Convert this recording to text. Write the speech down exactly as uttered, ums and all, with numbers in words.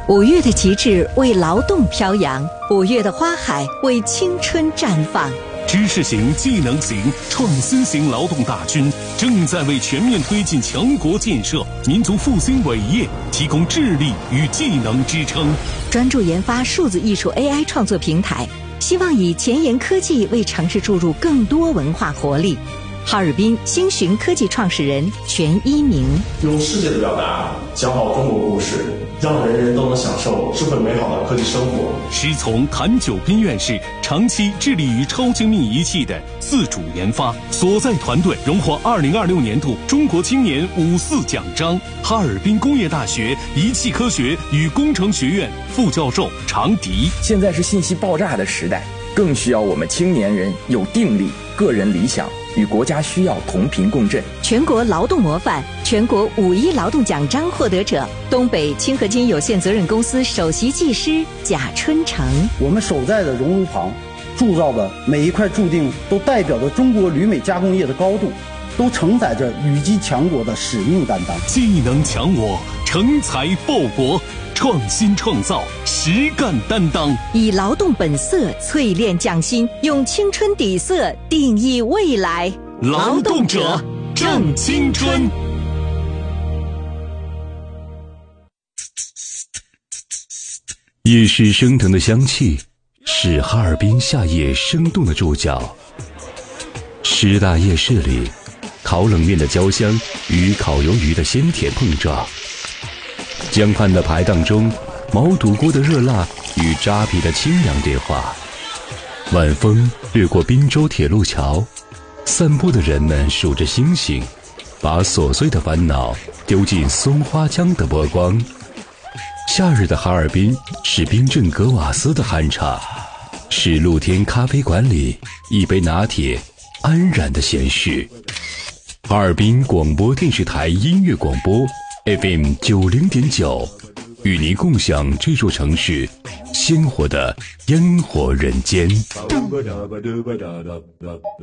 五月的极致为劳动飘扬，五月的花海为青春绽放。 知识型、技能型、创新型劳动大军正在为全面推进强国建设、民族复兴伟业提供智力与技能支撑。 专注研发数字艺术 A I 创作平台，希望以前沿科技为城市注入更多文化活力。哈尔滨星寻科技创始人全一鸣， 用世界的表达讲好中国故事，让人人都能享受智慧美好的科技生活。 师从谭九斌院士长期致力于超精密仪器的自主研发，所在团队荣获二零二六年度中国青年五四奖章。哈尔滨工业大学仪器科学与工程学院副教授常迪， 现在是信息爆炸的时代，更需要我们青年人有定力、个人理想，与国家需要同频共振。 全国劳动模范、全国五一劳动奖章获得者，东北清合金有限责任公司首席技师贾春成。 我们守在的熔炉旁铸造的每一块铸锭，都代表着中国铝镁加工业的高度，都承载着羽击强国的使命担当。 技能强我，成才报国，创新创造，实干担当， 以劳动本色淬炼匠心，用青春底色定义未来。 劳动者正青春。夜市升腾的香气是哈尔滨夏夜生动的注脚。师大夜市里，烤冷面的焦香与烤鱿鱼的鲜甜碰撞，江畔的排档中，毛肚锅的热辣与扎皮的清凉对话。晚风掠过滨州铁路桥，散步的人们数着星星，把琐碎的烦恼丢进松花江的波光。夏日的哈尔滨是冰镇格瓦斯的酣畅，是露天咖啡馆里一杯拿铁安然的闲适。哈尔滨广播电视台音乐广播 F M 九零点九，与您共享这座城市鲜活的烟火人间。